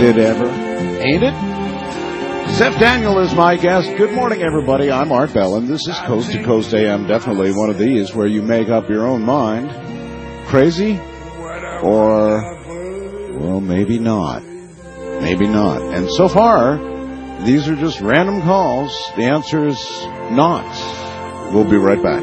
it ever? Ain't it? Zeph Daniel is my guest. Good morning, everybody. I'm Art Bell, and this is Coast to Coast AM. Definitely one of these where you make up your own mind. Crazy? Or, well, maybe not. Maybe not. And so far, these are just random calls. The answer is not. We'll be right back.